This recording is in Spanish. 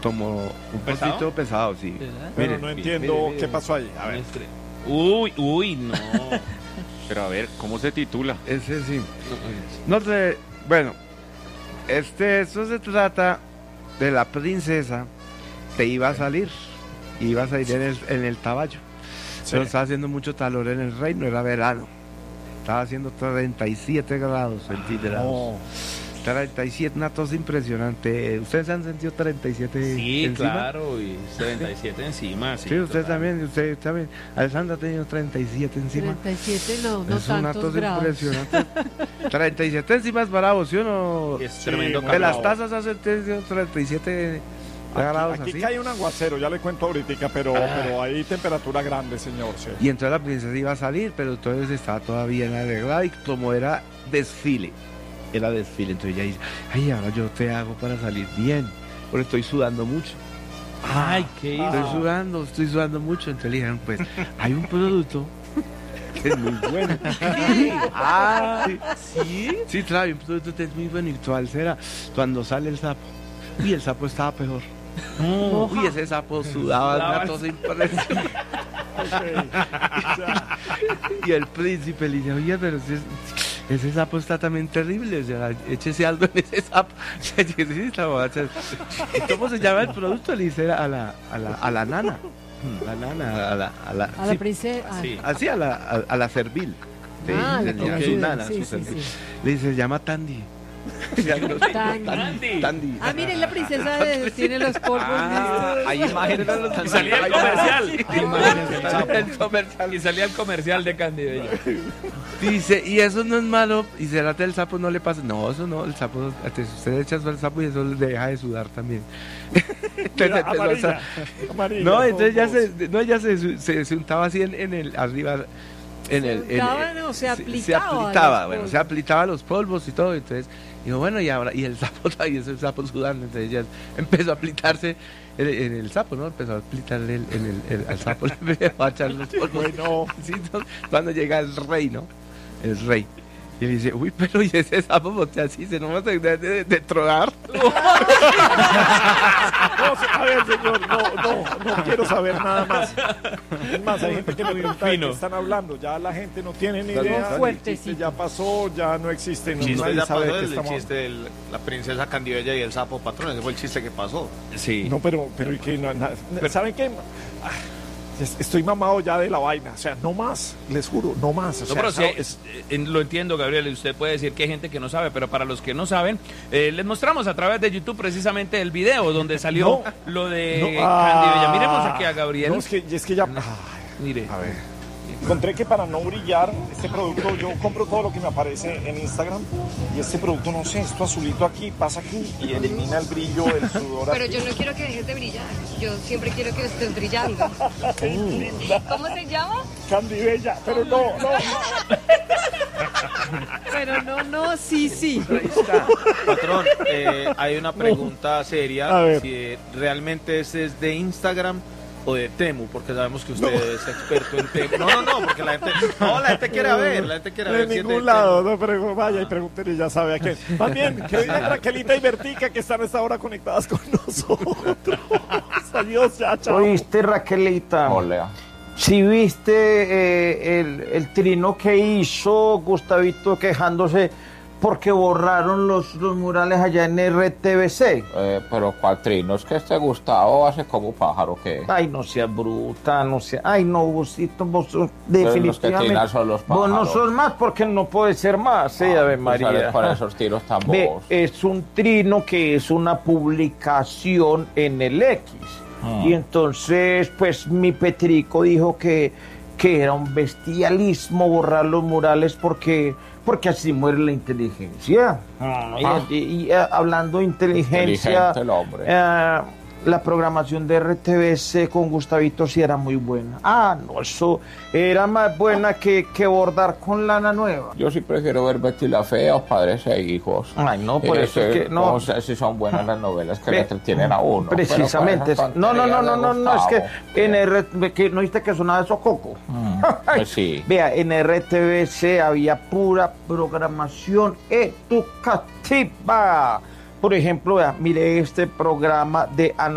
tomó un poquito pesado, sí. Pero Mire, no entiendo qué pasó ahí. A ver. Uy, no. Pero a ver, ¿cómo se titula? ese sí. No sé, bueno, eso se trata de la princesa que iba a salir en el Taballo. Sí. Pero estaba haciendo mucho calor en el reino, era verano. Estaba haciendo 37 grados centígrados. No. 37, una tos impresionante. ¿Ustedes han sentido 37 Sí, encima? Claro, y 37 encima, sí. Sí, usted total. también. Alessandra ha tenido 37 encima. 37 no Es una tantos tos grados. impresionante. 37 encima es bravo, ¿sí o no? Es tremendo Sí, De las calor. tazas hace 37 grados Aquí así. cae un aguacero, ya le cuento ahorita, pero hay temperatura grande, señor. Sí. Y entonces la princesa iba a salir, pero entonces estaba todavía bien arreglada y como era desfile, entonces ella dice, ay, ahora yo te hago para salir bien, porque estoy sudando mucho. Ay, qué Estoy sudando mucho, entonces le dijeron, pues, hay un producto que es muy bueno. Sí. Sí, claro, hay un producto que es muy bueno y cuando sale el sapo, y el sapo estaba peor. Uy, ese sapo sudaba una tos impresionante. Y el príncipe le dice, oye, pero ese sapo está también terrible, o sea, échese algo en ese sapo. ¿Y cómo se llama el producto? Le dice a la nana. A la A la princesa. Sí. así a la servil. La Le que su ayuda, nana, sí, su sí, servil. sí. Le dice, se llama Tandy. Tandy. Tandy. Ah, miren, la princesa tiene los polvos listos. Hay imágenes. Y salía el comercial. El comercial. Y salía el comercial de Candy Bella. Dice, y eso no es malo, y será que el sapo no le pasa. No, eso no, el sapo, usted echa al sapo y eso le deja de sudar también. Mira, Entonces, amarilla, no, entonces todos. ella se untaba así en el arriba. Se aplicaba los polvos y todo, entonces dijo, bueno, y ahora, y el sapo, y ese sapo sudando, entonces ella empezó a aplicarse en el sapo, ¿no? Empezó a aplicarle al sapo, le empezó a echar los polvos. Bueno. Sí, ¿no? Cuando llega el rey, ¿no? El rey. Y le dice, uy, pero y ese sapo botea así, se no va a tener de trogar. No, a ver, señor, no quiero saber nada más. Es más, hay gente que me pregunta de qué están hablando. Ya la gente no tiene ni idea. El fuertecito. chiste ya pasó, ya no existe. No, Chiste nadie ya sabe pasó, de qué el estamos chiste de la princesa Candibella y el sapo patrón. Ese fue el chiste que pasó. Sí. No, pero ¿y qué? ¿Saben qué? Estoy mamado ya de la vaina. O sea, no más, les juro, no más. O No, sea, pero sí, lo entiendo, Gabriel, y usted puede decir que hay gente que no sabe, pero para los que no saben, les mostramos a través de YouTube precisamente el video donde salió lo de Candy Bella. Miremos aquí a Gabriel. No, es que ya... Mire. A ver. Encontré que para no brillar, este producto, yo compro todo lo que me aparece en Instagram y este producto, no sé, esto azulito aquí, pasa aquí y elimina el brillo, el sudor. Pero yo no quiero que dejes de brillar. Yo siempre quiero que estés brillando. ¿Cómo se llama? Candy Bella, pero no. Pero no, sí. Ahí está. Patrón, hay una pregunta seria. A ver. Si realmente ese es de Instagram o de Temu, porque sabemos que usted es experto en Temu. No, porque la gente quiere ver, De si es de ningún Temu. lado, no, pero vaya y pregúntenle y ya sabe a quién. Más bien, que digan Raquelita y Bertica que están a esta hora conectadas con nosotros. Adiós, ya, chao. ¿Oíste, Raquelita? Hola. Si viste el trino que hizo Gustavito quejándose porque borraron los murales allá en RTBC. Pero ¿cuál trino? Es que este Gustavo hace como pájaro, ¿qué? Ay, no seas bruta, no seas... Ay, no, Gustito, vos sos Pero los que definitivamente... trinan son los Vos no pájaros. sos más porque no puede ser más, Ave María. ¿Sabes para esos tiros tan Ve, bobos? es un trino que es una publicación en el X. Y entonces, pues, mi Petrico dijo que era un bestialismo borrar los murales porque así muere la inteligencia. Y hablando de inteligencia, Inteligente el hombre. la programación de RTBC con Gustavito sí era muy buena. No, eso era más buena que bordar con lana nueva. Yo sí prefiero ver Betty la Fea o Padres e Hijos. Ay, no, por eso es que no. No sé si son buenas las novelas que le entretienen a uno. Precisamente. Pero con No, esas es que tonterías que no viste que sonaba eso Coco. pues sí. Vea, en RTBC había pura programación educativa. Por ejemplo, vea, mire este programa de